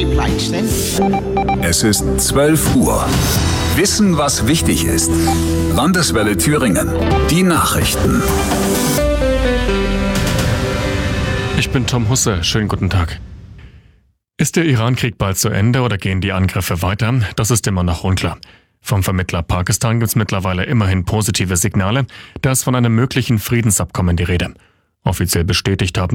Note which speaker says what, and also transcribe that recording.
Speaker 1: me plates then.
Speaker 2: Es ist 12 Uhr. Wissen, was wichtig ist. Landeswelle Thüringen. Die Nachrichten.
Speaker 3: Ich bin Tom Husse. Schönen guten Tag. Ist der Iran-Krieg bald zu Ende oder gehen die Angriffe weiter? Das ist immer noch unklar. Vom Vermittler Pakistan gibt es mittlerweile immerhin positive Signale. Da ist von einem möglichen Friedensabkommen die Rede. Offiziell bestätigt haben